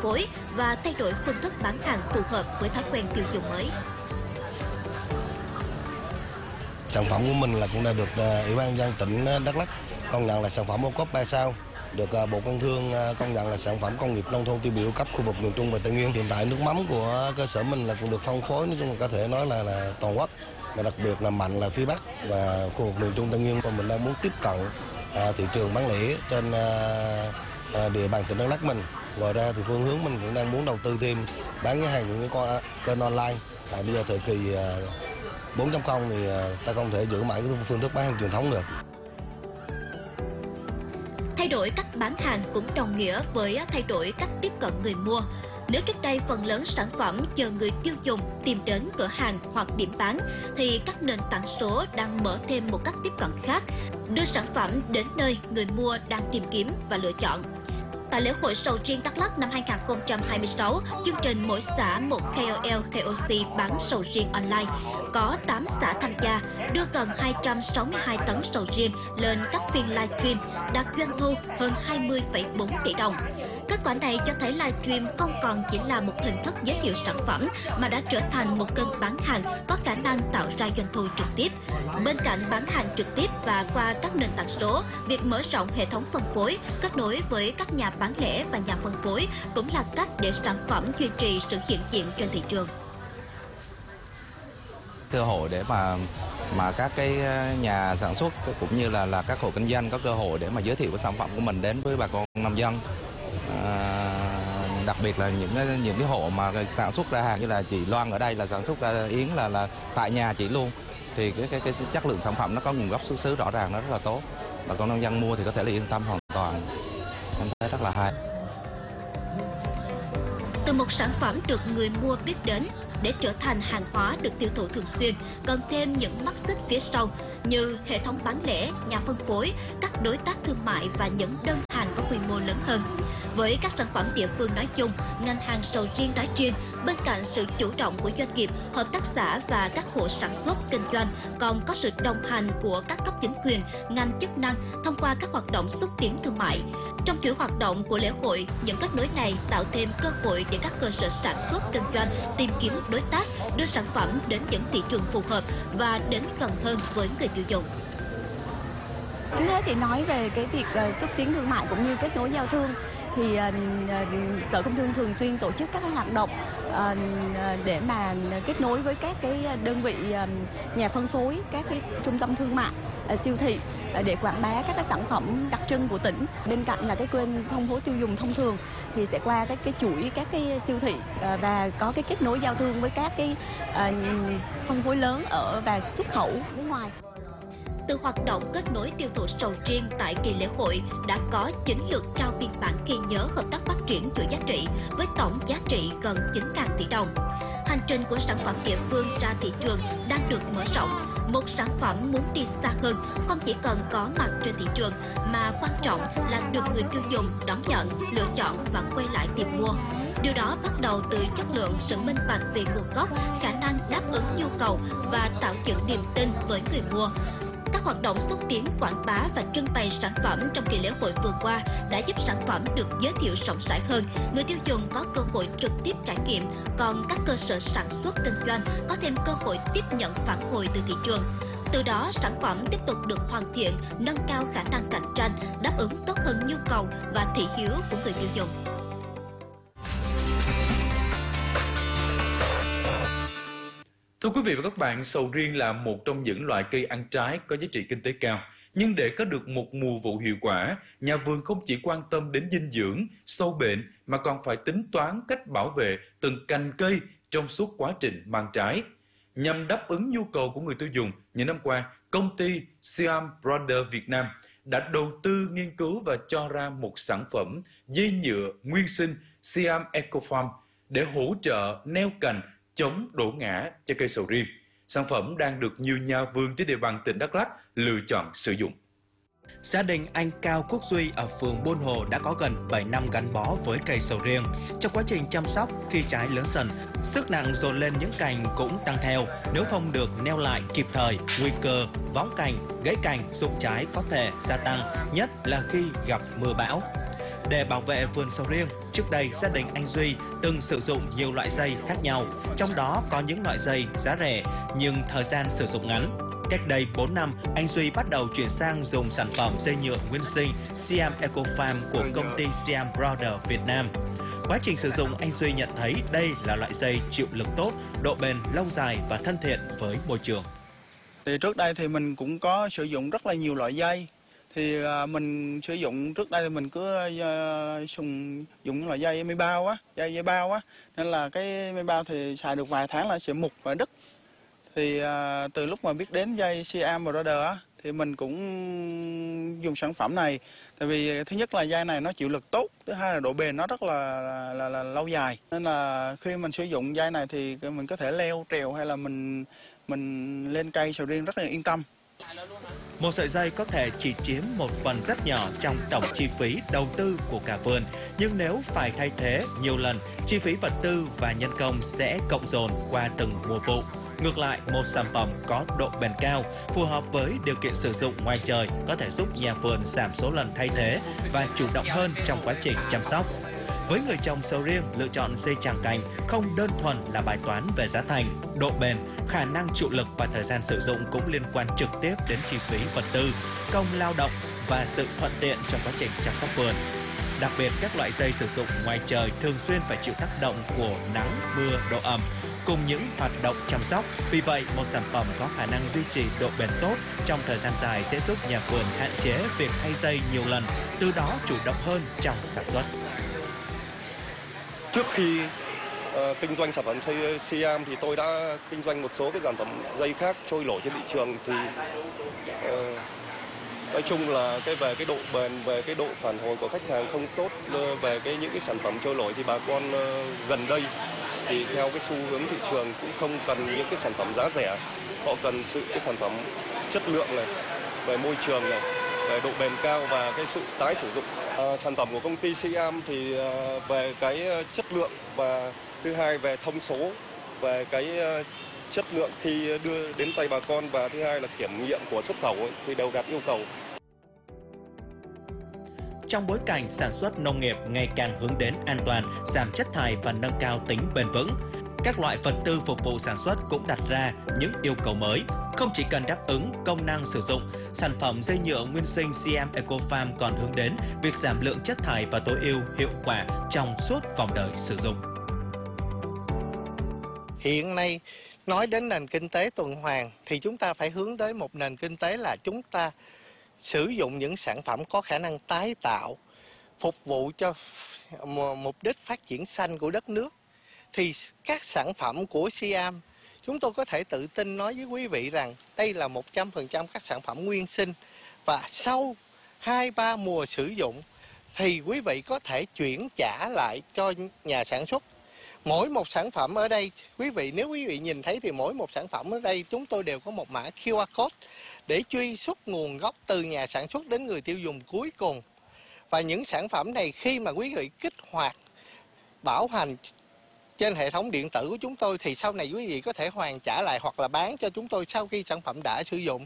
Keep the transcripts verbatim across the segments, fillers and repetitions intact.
phối và thay đổi phương thức bán hàng phù hợp với thói quen tiêu dùng mới. Sản phẩm của mình là cũng đã được Ủy ban nhân dân tỉnh Đắk Lắk công nhận là sản phẩm ô cốp ba sao, được Bộ Công Thương công nhận là sản phẩm công nghiệp nông thôn tiêu biểu cấp khu vực miền Trung và Tây Nguyên. Hiện tại nước mắm của cơ sở mình là cũng được phân phối, nói chung là có thể nói là, là toàn quốc, và đặc biệt là mạnh là phía Bắc và khu vực miền Trung Tây Nguyên. Và mình đang muốn tiếp cận à, thị trường bán lẻ trên à, à, địa bàn tỉnh Đắk Lắk mình. Ngoài ra thì phương hướng mình cũng đang muốn đầu tư thêm bán cái hàng những cái con kênh online. Tại bây giờ thời kỳ à, bốn chấm không thì à, ta không thể giữ mãi cái phương thức bán hàng truyền thống được. Thay đổi cách bán hàng cũng đồng nghĩa với thay đổi cách tiếp cận người mua. Nếu trước đây phần lớn sản phẩm chờ người tiêu dùng tìm đến cửa hàng hoặc điểm bán, thì các nền tảng số đang mở thêm một cách tiếp cận khác, đưa sản phẩm đến nơi người mua đang tìm kiếm và lựa chọn. Tại lễ hội sầu riêng Đắk Lắk năm hai không hai sáu, chương trình mỗi xã một K O L K O C bán sầu riêng online, có tám xã tham gia, đưa gần hai trăm sáu mươi hai tấn sầu riêng lên các phiên livestream, đạt doanh thu hơn hai mươi phẩy bốn tỷ đồng. Kết quả này cho thấy livestream không còn chỉ là một hình thức giới thiệu sản phẩm mà đã trở thành một kênh bán hàng có khả năng tạo ra doanh thu trực tiếp. Bên cạnh bán hàng trực tiếp và qua các nền tảng số, việc mở rộng hệ thống phân phối, kết nối với các nhà bán lẻ và nhà phân phối cũng là cách để sản phẩm duy trì sự hiện diện trên thị trường. Cơ hội để mà mà các cái nhà sản xuất cũng như là là các hộ kinh doanh có cơ hội để mà giới thiệu cái sản phẩm của mình đến với bà con nông dân. À, đặc biệt là những những cái hộ mà sản xuất ra hàng như là chị Loan ở đây là sản xuất ra yến là là tại nhà chị luôn, thì cái cái cái chất lượng sản phẩm nó có nguồn gốc xuất xứ rõ ràng, nó rất là tốt, bà con nông dân mua thì có thể là yên tâm hoàn toàn. Em thấy rất là hay. Từ một sản phẩm được người mua biết đến để trở thành hàng hóa được tiêu thụ thường xuyên, cần thêm những mắt xích phía sau như hệ thống bán lẻ, nhà phân phối, các đối tác thương mại và những đơn hàng có quy mô lớn hơn. Với các sản phẩm địa phương nói chung, ngành hàng sầu riêng nói riêng, bên cạnh sự chủ động của doanh nghiệp, hợp tác xã và các hộ sản xuất kinh doanh, còn có sự đồng hành của các cấp chính quyền, ngành chức năng thông qua các hoạt động xúc tiến thương mại. Trong chuỗi hoạt động của lễ hội, những kết nối này tạo thêm cơ hội để các cơ sở sản xuất kinh doanh tìm kiếm đối tác, đưa sản phẩm đến những thị trường phù hợp và đến gần hơn với người tiêu dùng. Trước hết thì nói về cái việc uh, xúc tiến thương mại cũng như kết nối giao thương, thì uh, uh, Sở Công Thương thường xuyên tổ chức các hoạt động uh, để mà kết nối với các cái đơn vị uh, nhà phân phối, các cái trung tâm thương mại, uh, siêu thị uh, để quảng bá các cái sản phẩm đặc trưng của tỉnh. Bên cạnh là cái kênh phân phối tiêu dùng thông thường thì sẽ qua các cái chuỗi các cái siêu thị uh, và có cái kết nối giao thương với các cái uh, phân phối lớn ở và xuất khẩu nước ngoài. Từ hoạt động kết nối tiêu thụ sầu riêng tại kỳ lễ hội đã có chín lượt trao biên bản ghi nhớ hợp tác phát triển chuỗi giá trị với tổng giá trị gần chín nghìn tỷ đồng. Hành trình của sản phẩm địa phương ra thị trường đang được mở rộng. Một sản phẩm muốn đi xa hơn không chỉ cần có mặt trên thị trường mà quan trọng là được người tiêu dùng đón nhận, lựa chọn và quay lại tìm mua. Điều đó bắt đầu từ chất lượng, sự minh bạch về nguồn gốc, khả năng đáp ứng nhu cầu và tạo dựng niềm tin với người mua. Các hoạt động xúc tiến, quảng bá và trưng bày sản phẩm trong kỳ lễ hội vừa qua đã giúp sản phẩm được giới thiệu rộng rãi hơn, người tiêu dùng có cơ hội trực tiếp trải nghiệm, còn các cơ sở sản xuất kinh doanh có thêm cơ hội tiếp nhận phản hồi từ thị trường. Từ đó, sản phẩm tiếp tục được hoàn thiện, nâng cao khả năng cạnh tranh, đáp ứng tốt hơn nhu cầu và thị hiếu của người tiêu dùng. Thưa quý vị và các bạn, sầu riêng là một trong những loại cây ăn trái có giá trị kinh tế cao. Nhưng để có được một mùa vụ hiệu quả, nhà vườn không chỉ quan tâm đến dinh dưỡng, sâu bệnh mà còn phải tính toán cách bảo vệ từng cành cây trong suốt quá trình mang trái. Nhằm đáp ứng nhu cầu của người tiêu dùng, những năm qua, công ty Siam Brothers Việt Nam đã đầu tư nghiên cứu và cho ra một sản phẩm dây nhựa nguyên sinh Siam Ecofarm để hỗ trợ neo cành chống đổ ngã cho cây sầu riêng. Sản phẩm đang được nhiều nhà vườn trên địa bàn tỉnh Đắk Lắk lựa chọn sử dụng. Gia đình anh Cao Quốc Duy ở phường Buôn Hồ đã có gần bảy năm gắn bó với cây sầu riêng. Trong quá trình chăm sóc, khi trái lớn dần, sức nặng dồn lên những cành cũng tăng theo. Nếu không được neo lại kịp thời, nguy cơ võng cành, gãy cành, rụng trái có thể gia tăng, nhất là khi gặp mưa bão. Để bảo vệ vườn sầu riêng, trước đây gia đình anh Duy từng sử dụng nhiều loại dây khác nhau, trong đó có những loại dây giá rẻ nhưng thời gian sử dụng ngắn. Cách đây bốn năm, anh Duy bắt đầu chuyển sang dùng sản phẩm dây nhựa nguyên sinh Siam Ecofarm của công ty Siam Brothers Việt Nam. Quá trình sử dụng, anh Duy nhận thấy đây là loại dây chịu lực tốt, độ bền lâu dài và thân thiện với môi trường. Thì trước đây thì mình cũng có sử dụng rất là nhiều loại dây. Thì mình sử dụng trước đây thì mình cứ uh, dùng dùng những loại dây mây bao á, dây dây bao á, nên là cái mây bao thì xài được vài tháng là sẽ mục và đứt. Thì uh, từ lúc mà biết đến dây Siam Brothers á, thì mình cũng dùng sản phẩm này. Tại vì thứ nhất là dây này nó chịu lực tốt, thứ hai là độ bền nó rất là là, là, là lâu dài. Nên là khi mình sử dụng dây này thì mình có thể leo trèo hay là mình mình lên cây sầu riêng rất là yên tâm. Một sợi dây có thể chỉ chiếm một phần rất nhỏ trong tổng chi phí đầu tư của cả vườn, nhưng nếu phải thay thế nhiều lần, chi phí vật tư và nhân công sẽ cộng dồn qua từng mùa vụ. Ngược lại, một sản phẩm có độ bền cao, phù hợp với điều kiện sử dụng ngoài trời có thể giúp nhà vườn giảm số lần thay thế và chủ động hơn trong quá trình chăm sóc. Với người trồng sầu riêng, lựa chọn dây tràng cành không đơn thuần là bài toán về giá thành, độ bền, khả năng chịu lực và thời gian sử dụng cũng liên quan trực tiếp đến chi phí vật tư, công lao động và sự thuận tiện trong quá trình chăm sóc vườn. Đặc biệt, các loại dây sử dụng ngoài trời thường xuyên phải chịu tác động của nắng, mưa, độ ẩm cùng những hoạt động chăm sóc. Vì vậy, một sản phẩm có khả năng duy trì độ bền tốt trong thời gian dài sẽ giúp nhà vườn hạn chế việc thay dây nhiều lần, từ đó chủ động hơn trong sản xuất. Trước khi uh, kinh doanh sản phẩm dây Siam thì tôi đã kinh doanh một số cái sản phẩm dây khác trôi nổi trên thị trường. Thì uh, nói chung là cái về cái độ bền, về cái độ phản hồi của khách hàng không tốt, về cái những cái sản phẩm trôi nổi thì bà con uh, gần đây thì theo cái xu hướng thị trường cũng không cần những cái sản phẩm giá rẻ, họ cần sự cái sản phẩm chất lượng này, về môi trường này, về độ bền cao và cái sự tái sử dụng. À, sản phẩm của công ty Siam thì à, về cái chất lượng và thứ hai về thông số, về cái à, chất lượng khi đưa đến tay bà con và thứ hai là kiểm nghiệm của xuất khẩu ấy, thì đều đạt yêu cầu. Trong bối cảnh sản xuất nông nghiệp ngày càng hướng đến an toàn, giảm chất thải và nâng cao tính bền vững, các loại vật tư phục vụ sản xuất cũng đặt ra những yêu cầu mới. Không chỉ cần đáp ứng công năng sử dụng, sản phẩm dây nhựa nguyên sinh Siam Ecofarm còn hướng đến việc giảm lượng chất thải và tối ưu hiệu quả trong suốt vòng đời sử dụng. Hiện nay, nói đến nền kinh tế tuần hoàn thì chúng ta phải hướng tới một nền kinh tế là chúng ta sử dụng những sản phẩm có khả năng tái tạo, phục vụ cho mục đích phát triển xanh của đất nước. Thì các sản phẩm của Siam, chúng tôi có thể tự tin nói với quý vị rằng đây là một trăm phần trăm các sản phẩm nguyên sinh. Và sau hai ba mùa sử dụng thì quý vị có thể chuyển trả lại cho nhà sản xuất. Mỗi một sản phẩm ở đây, quý vị nếu quý vị nhìn thấy thì mỗi một sản phẩm ở đây chúng tôi đều có một mã quy rờ code để truy xuất nguồn gốc từ nhà sản xuất đến người tiêu dùng cuối cùng. Và những sản phẩm này khi mà quý vị kích hoạt bảo hành trên hệ thống điện tử của chúng tôi thì sau này quý vị có thể hoàn trả lại hoặc là bán cho chúng tôi sau khi sản phẩm đã sử dụng.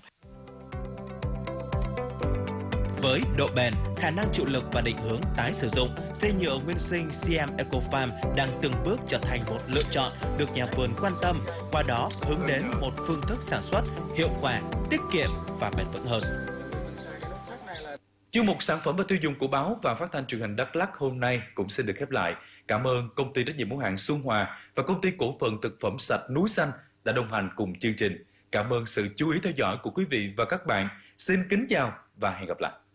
Với độ bền, khả năng chịu lực và định hướng tái sử dụng, dây nhựa nguyên sinh Siam Ecofarm đang từng bước trở thành một lựa chọn được nhà vườn quan tâm, qua đó hướng đến một phương thức sản xuất hiệu quả, tiết kiệm và bền vững hơn. Chuyên mục sản phẩm và tiêu dùng của báo và phát thanh truyền hình Đắk Lắk hôm nay cũng xin được khép lại. Cảm ơn công ty trách nhiệm hữu hạn Xuân Hòa và công ty cổ phần thực phẩm sạch Núi Xanh đã đồng hành cùng chương trình. Cảm ơn sự chú ý theo dõi của quý vị và các bạn. Xin kính chào và hẹn gặp lại.